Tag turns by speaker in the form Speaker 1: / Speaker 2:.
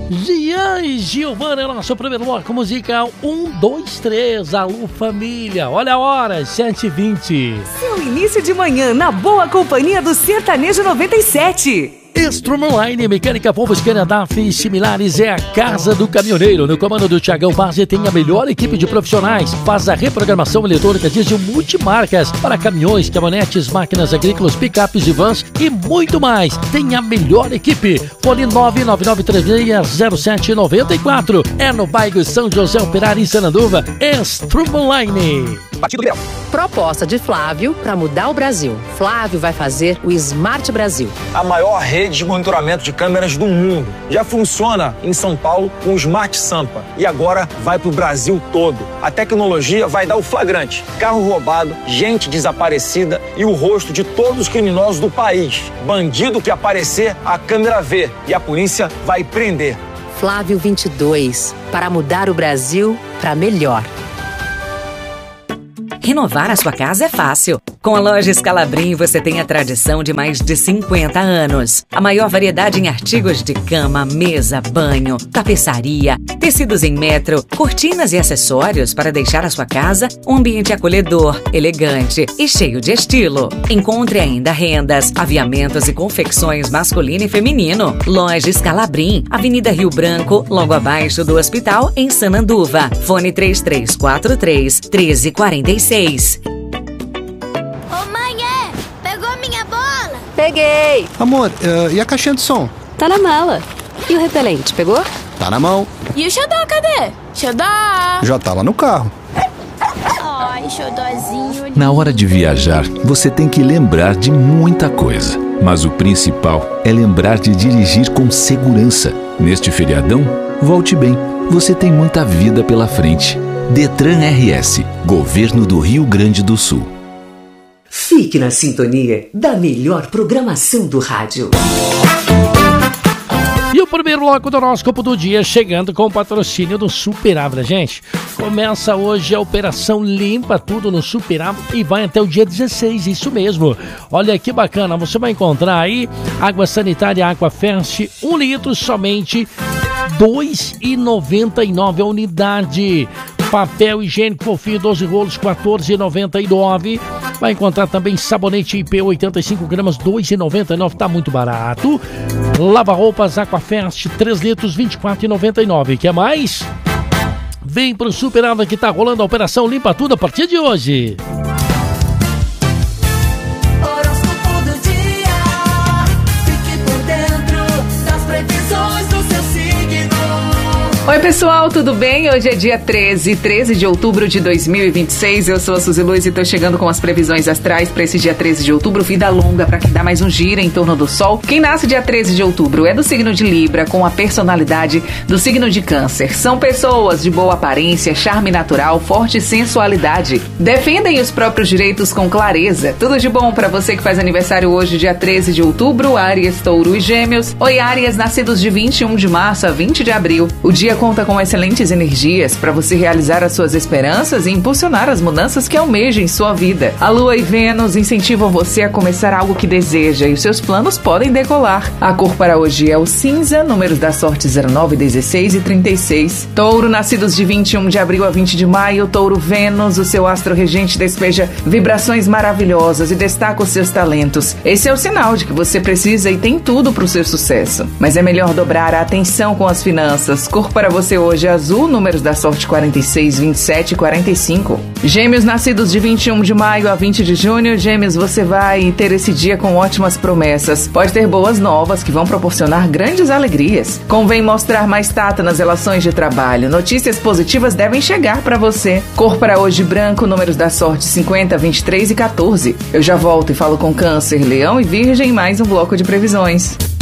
Speaker 1: Gian e Giovana é o nosso primeiro bloco musical. 1, 2, 3, alô família. Olha a hora, 7h20.
Speaker 2: Seu início de manhã na boa companhia do Sertanejo 97.
Speaker 1: Strumline, Mecânica Volvo, Scania, DAF e similares é a casa do caminhoneiro. No comando do Thiagão Base tem a melhor equipe de profissionais. Faz a reprogramação eletrônica diesel multimarcas para caminhões, caminhonetes, máquinas agrícolas, picapes e vans e muito mais. Tem a melhor equipe. Fone 999360794. É no bairro São José Operário em Sananduva. Strumline.
Speaker 3: Proposta de Flávio para mudar o Brasil. Flávio vai fazer o Smart Brasil.
Speaker 4: A maior rede de monitoramento de câmeras do mundo. Já funciona em São Paulo com o Smart Sampa. E agora vai para o Brasil todo. A tecnologia vai dar o flagrante. Carro roubado, gente desaparecida e o rosto de todos os criminosos do país. Bandido que aparecer, a câmera vê. E a polícia vai prender.
Speaker 3: Flávio 22. Para mudar o Brasil para melhor.
Speaker 5: Renovar a sua casa é fácil. Com a loja Scalabrin você tem a tradição de mais de 50 anos. A maior variedade em artigos de cama, mesa, banho, tapeçaria, tecidos em metro, cortinas e acessórios para deixar a sua casa um ambiente acolhedor, elegante e cheio de estilo. Encontre ainda rendas, aviamentos e confecções masculino e feminino. Loja Scalabrin, Avenida Rio Branco, logo abaixo do hospital, em Sananduva. Fone 3343-1346.
Speaker 6: Ô mãe, pegou minha bola?
Speaker 7: Peguei.
Speaker 8: Amor, e a caixinha de som?
Speaker 7: Tá na mala. E o repelente, pegou?
Speaker 8: Tá na mão.
Speaker 6: E o xodó, cadê? Xodó!
Speaker 8: Já tá lá no carro.
Speaker 6: Ai, xodózinho.
Speaker 9: Na hora de viajar, você tem que lembrar de muita coisa. Mas o principal é lembrar de dirigir com segurança. Neste feriadão, volte bem. Você tem muita vida pela frente. Detran RS, Governo do Rio Grande do Sul.
Speaker 2: Fique na sintonia da melhor programação do rádio.
Speaker 1: E o primeiro bloco do horóscopo do dia chegando com o patrocínio do Super Ávila, gente. Começa hoje a Operação Limpa Tudo no Super Ávila e vai até o dia 16, isso mesmo. Olha que bacana, você vai encontrar aí água sanitária Aquafest, 1 litro somente R$ 2,99 a unidade. Papel higiênico fofinho, 12 rolos, R$ 14,99. Vai encontrar também sabonete IP 85 gramas, R$ 2,99, tá muito barato. Lava-roupas Aquafest, 3 litros, R$ 24,99. Quer mais? Vem pro Super Ávila que tá rolando a Operação Limpa Tudo a partir de hoje.
Speaker 10: Oi pessoal, tudo bem? Hoje é dia 13 de outubro de 2026. Eu sou a Suzy Luz e tô chegando com as previsões astrais para esse dia 13 de outubro. Vida longa para quem dá mais um giro em torno do Sol. Quem nasce dia 13 de outubro é do signo de Libra, com a personalidade do signo de Câncer. São pessoas de boa aparência, charme natural, forte sensualidade. Defendem os próprios direitos com clareza. Tudo de bom para você que faz aniversário hoje, dia 13 de outubro, Áries, Touro e Gêmeos. Oi Áries, nascidos de 21 de março a 20 de abril. O dia conta com excelentes energias para você realizar as suas esperanças e impulsionar as mudanças que almeja em sua vida. A Lua e Vênus incentivam você a começar algo que deseja e os seus planos podem decolar. A cor para hoje é o cinza, números da sorte 09, 16 e 36. Touro, nascidos de 21 de abril a 20 de maio, Touro Vênus, o seu astro regente despeja vibrações maravilhosas e destaca os seus talentos. Esse é o sinal de que você precisa e tem tudo para o seu sucesso. Mas é melhor dobrar a atenção com as finanças. Cor para você hoje é azul, números da sorte 46, 27 e 45. Gêmeos, nascidos de 21 de maio a 20 de junho, Gêmeos, você vai ter esse dia com ótimas promessas. Pode ter boas novas que vão proporcionar grandes alegrias. Convém mostrar mais tato nas relações de trabalho. Notícias positivas devem chegar para você. Cor para hoje branco, números da sorte 50, 23 e 14. Eu já volto e falo com Câncer, Leão e Virgem, mais um bloco de previsões.